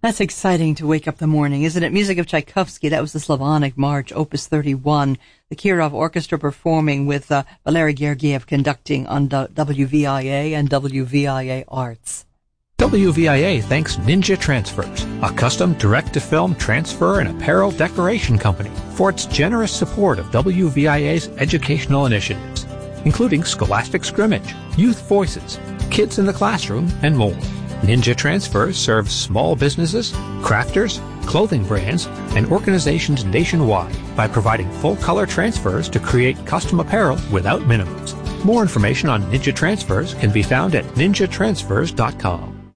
That's exciting to wake up the morning, isn't it? Music of Tchaikovsky, that was the Slavonic March, Opus 31. The Kirov Orchestra performing with Valery Gergiev conducting on WVIA and WVIA Arts. WVIA thanks Ninja Transfers, a custom direct-to-film transfer and apparel decoration company, for its generous support of WVIA's educational initiatives, including Scholastic Scrimmage, Youth Voices, Kids in the Classroom, and more. Ninja Transfers serves small businesses, crafters, clothing brands, and organizations nationwide by providing full-color transfers to create custom apparel without minimums. More information on Ninja Transfers can be found at ninjatransfers.com.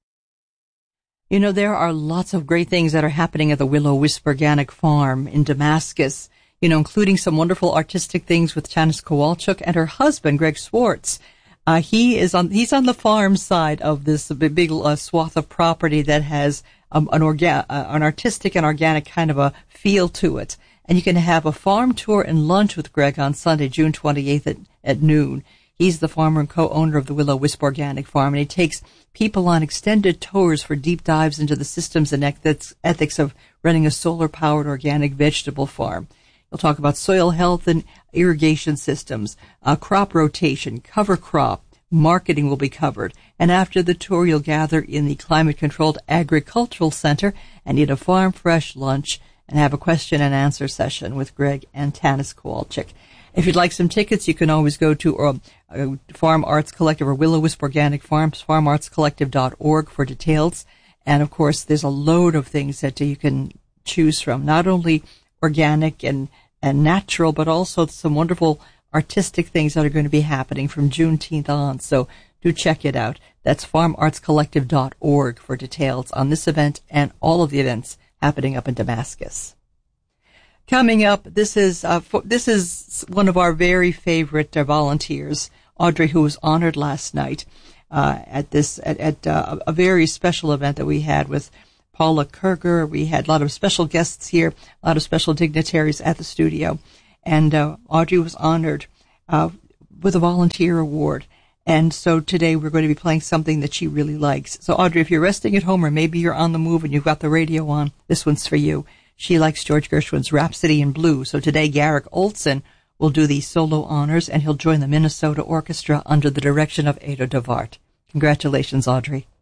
You know, there are lots of great things that are happening at the Willow Wisp Organic Farm in Damascus, you know, including some wonderful artistic things with Tanis Kowalchuk and her husband, Greg Swartz. He's on the farm side of this big swath of property that has an artistic and organic kind of a feel to it. And you can have a farm tour and lunch with Greg on Sunday, June 28th at noon. He's the farmer and co-owner of the Willow Wisp Organic Farm, and he takes people on extended tours for deep dives into the systems and ethics of running a solar-powered organic vegetable farm. He'll talk about soil health and irrigation systems, crop rotation, cover crop, marketing will be covered. And after the tour, you'll gather in the climate-controlled agricultural center and eat a farm-fresh lunch and have a question and answer session with Greg and Tanis Kowalchuk. If you'd like some tickets, you can always go to Farm Arts Collective or Willow Wisp Organic Farms, farmartscollective.org for details. And, of course, there's a load of things that you can choose from, not only organic and natural, but also some wonderful artistic things that are going to be happening from Juneteenth on. So do check it out. That's farmartscollective.org for details on this event and all of the events happening up in Damascus. Coming up, this is one of our very favorite volunteers, Audrey, who was honored last night at a very special event that we had with Paula Kerger. We had a lot of special guests here, a lot of special dignitaries at the studio. And Audrey was honored with a volunteer award. And so today we're going to be playing something that she really likes. So Audrey, if you're resting at home or maybe you're on the move and you've got the radio on, this one's for you. She likes George Gershwin's Rhapsody in Blue. So today Garrick Olson will do the solo honors, and he'll join the Minnesota Orchestra under the direction of Ado Devart. Congratulations, Audrey.